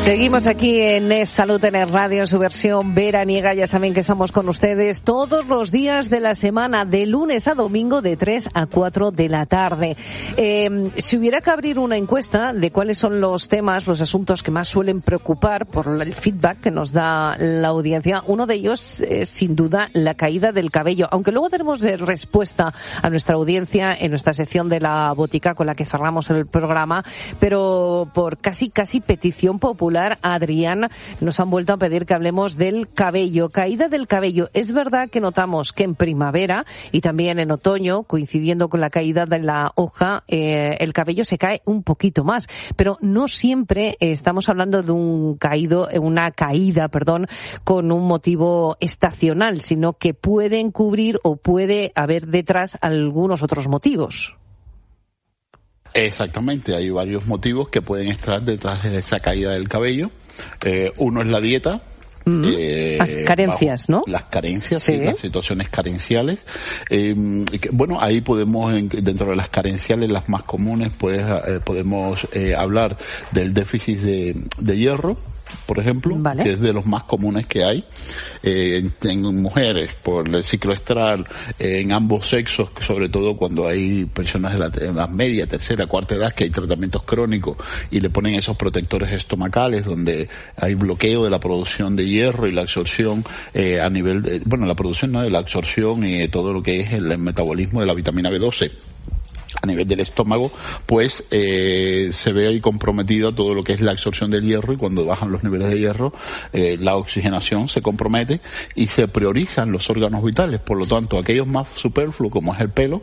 Seguimos aquí en Es Salud en el Radio, en su versión veraniega. Ya saben que estamos con ustedes todos los días de la semana, de lunes a domingo, de 3 a 4 de la tarde. Si hubiera que abrir una encuesta de cuáles son los temas, los asuntos que más suelen preocupar por el feedback que nos da la audiencia, uno de ellos es sin duda la caída del cabello. Aunque luego tenemos respuesta a nuestra audiencia en nuestra sección de la botica con la que cerramos el programa, pero por casi petición popular, Adrián, nos han vuelto a pedir que hablemos del cabello, caída del cabello. Es verdad que notamos que en primavera y también en otoño, coincidiendo con la caída de la hoja, el cabello se cae un poquito más, pero no siempre estamos hablando de una caída, con un motivo estacional, sino que pueden cubrir o puede haber detrás algunos otros motivos. Exactamente, hay varios motivos que pueden estar detrás de esa caída del cabello. Uno es la dieta. Las carencias, ¿no? Las carencias, sí, las situaciones carenciales. Ahí podemos, dentro de las carenciales, las más comunes, podemos hablar del déficit de hierro, por ejemplo, vale, que es de los más comunes que hay en mujeres por el ciclo estral, en ambos sexos, sobre todo cuando hay personas de la media, tercera, cuarta edad que hay tratamientos crónicos y le ponen esos protectores estomacales donde hay bloqueo de la producción de hierro y la absorción a nivel de, la producción no, de la absorción y de todo lo que es el metabolismo de la vitamina B12 a nivel del estómago, pues se ve ahí comprometido todo lo que es la absorción del hierro, y cuando bajan los niveles de hierro, la oxigenación se compromete y se priorizan los órganos vitales. Por lo tanto, aquellos más superfluos, como es el pelo,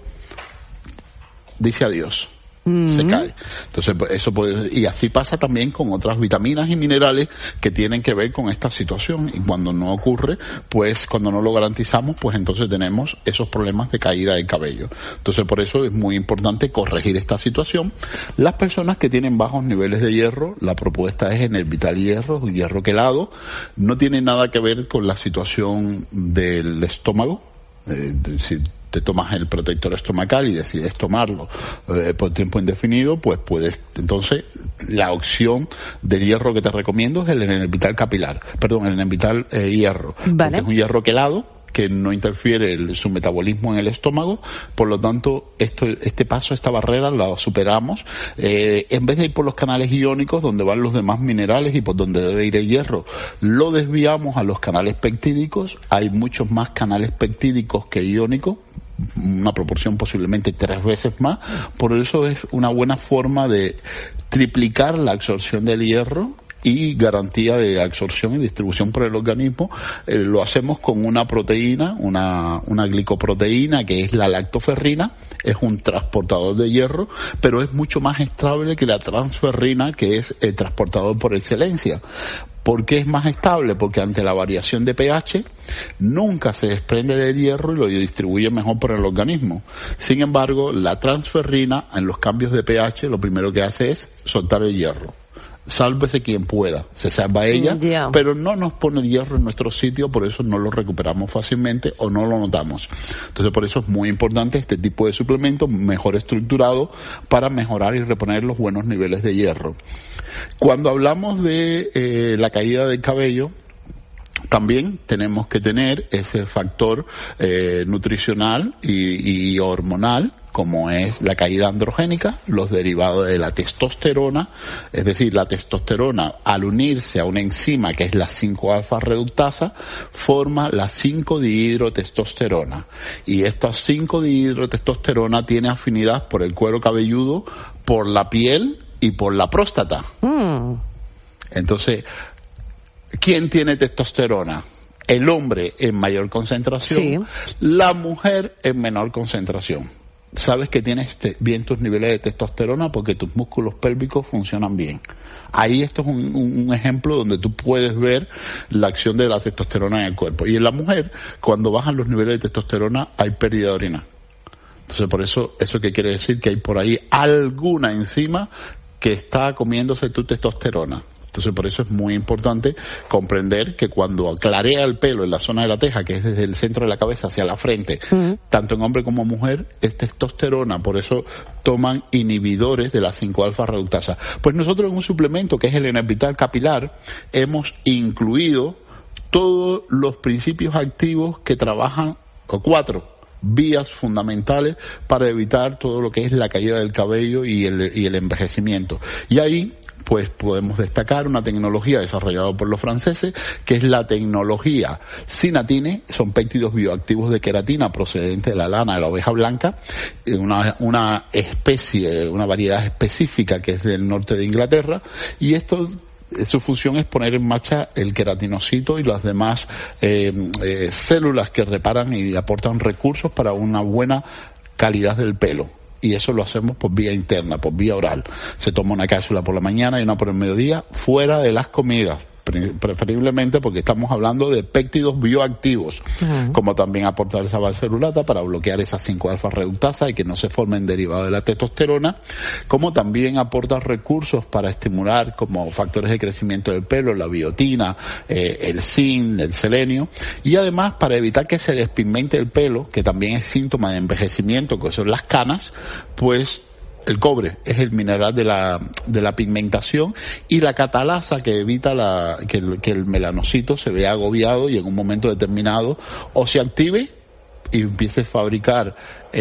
dice adiós. Se cae. Entonces, eso y así pasa también con otras vitaminas y minerales que tienen que ver con esta situación, y cuando no ocurre, pues cuando no lo garantizamos, pues entonces tenemos esos problemas de caída del cabello. Entonces, por eso es muy importante corregir esta situación. Las personas que tienen bajos niveles de hierro, la propuesta es Enervital Hierro, un hierro quelado. No tiene nada que ver con la situación del estómago. Si te tomas el protector estomacal y decides tomarlo por tiempo indefinido, pues puedes, entonces, la opción del hierro que te recomiendo es el Enervital Hierro. Vale. Es un hierro quelado que no interfiere su metabolismo en el estómago, por lo tanto, esta barrera la superamos. En vez de ir por los canales iónicos, donde van los demás minerales y por donde debe ir el hierro, lo desviamos a los canales peptídicos. Hay muchos más canales peptídicos que iónicos, una proporción posiblemente 3 veces más. Por eso es una buena forma de triplicar la absorción del hierro y garantía de absorción y distribución por el organismo. Lo hacemos con una proteína, una glicoproteína, que es la lactoferrina. Es un transportador de hierro, pero es mucho más estable que la transferrina, que es el transportador por excelencia. ¿Por qué es más estable? Porque ante la variación de pH nunca se desprende del hierro y lo distribuye mejor por el organismo. Sin embargo, la transferrina, en los cambios de pH, lo primero que hace es soltar el hierro. Sálvese quien pueda, se salva ella, pero no nos pone el hierro en nuestro sitio, por eso no lo recuperamos fácilmente o no lo notamos. Entonces, por eso es muy importante este tipo de suplemento mejor estructurado para mejorar y reponer los buenos niveles de hierro. Cuando hablamos de la caída del cabello, también tenemos que tener ese factor nutricional y hormonal, como es la caída androgénica, los derivados de la testosterona. Es decir, la testosterona, al unirse a una enzima que es la 5-alfa reductasa, forma la 5-dihidrotestosterona. Y esta 5-dihidrotestosterona tiene afinidad por el cuero cabelludo, por la piel y por la próstata. Entonces, ¿quién tiene testosterona? El hombre en mayor concentración, la mujer en menor concentración. Sabes que tienes bien tus niveles de testosterona porque tus músculos pélvicos funcionan bien. Ahí esto es un ejemplo donde tú puedes ver la acción de la testosterona en el cuerpo. Y en la mujer, cuando bajan los niveles de testosterona, hay pérdida de orina. Entonces, por eso que quiere decir que hay por ahí alguna enzima que está comiéndose tu testosterona. Entonces, por eso es muy importante comprender que cuando clarea el pelo en la zona de la teja, que es desde el centro de la cabeza hacia la frente, tanto en hombre como mujer, es testosterona. Por eso toman inhibidores de la 5-alfa reductasa. Pues nosotros en un suplemento que es el Enervital Capilar hemos incluido todos los principios activos que trabajan, o 4 vías fundamentales para evitar todo lo que es la caída del cabello y el envejecimiento. Y ahí pues podemos destacar una tecnología desarrollada por los franceses, que es la tecnología Synatine. Son péptidos bioactivos de queratina procedentes de la lana de la oveja blanca, una especie, una variedad específica que es del norte de Inglaterra, y su función es poner en marcha el queratinocito y las demás células que reparan y aportan recursos para una buena calidad del pelo. Y eso lo hacemos por vía interna, por vía oral. Se toma una cápsula por la mañana y una por el mediodía, fuera de las comidas, preferiblemente, porque estamos hablando de péptidos bioactivos, como también aportar esa valcerulata para bloquear esa 5-alfa reductasa y que no se formen derivados de la testosterona, como también aporta recursos para estimular como factores de crecimiento del pelo, la biotina, el zinc, el selenio, y además para evitar que se despigmente el pelo, que también es síntoma de envejecimiento, que son las canas, pues el cobre es el mineral de la pigmentación, y la catalasa que evita que el melanocito se vea agobiado y en un momento determinado o se active y empiece a fabricar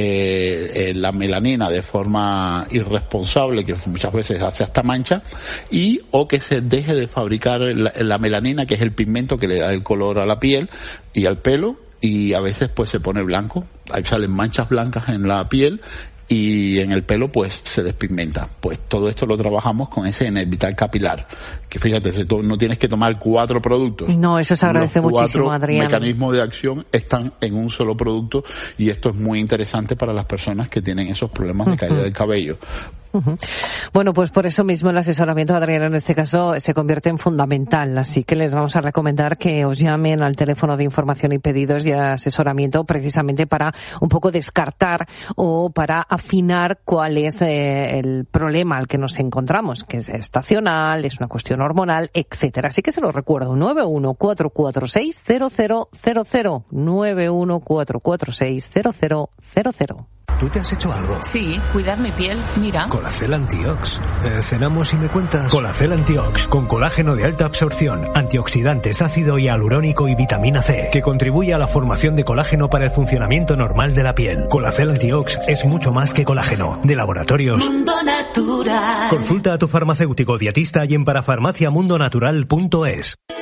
la melanina de forma irresponsable, que muchas veces hace hasta mancha, o que se deje de fabricar la melanina, que es el pigmento que le da el color a la piel y al pelo, y a veces pues se pone blanco, ahí salen manchas blancas en la piel y en el pelo pues se despigmenta. Pues todo esto lo trabajamos con ese Enervital Capilar, que fíjate, no tienes que tomar 4 productos. No, eso se agradece muchísimo, Adrián. Los 4 mecanismos de acción están en un solo producto, y esto es muy interesante para las personas que tienen esos problemas de caída del cabello. Bueno, pues por eso mismo el asesoramiento de Adrián en este caso se convierte en fundamental, así que les vamos a recomendar que os llamen al teléfono de información y pedidos y asesoramiento, precisamente para un poco descartar o para afinar cuál es el problema al que nos encontramos, que es estacional, es una cuestión hormonal, etcétera. Así que se lo recuerdo, 914460000, 914460000. ¿Tú te has hecho algo? Sí, cuidar mi piel, mira. Colacel Antiox. Cenamos y me cuentas. Colacel Antiox, con colágeno de alta absorción, antioxidantes, ácido hialurónico y vitamina C, que contribuye a la formación de colágeno para el funcionamiento normal de la piel. Colacel Antiox es mucho más que colágeno. De Laboratorios Mundo Natural. Consulta a tu farmacéutico dietista y en parafarmaciamundonatural.es.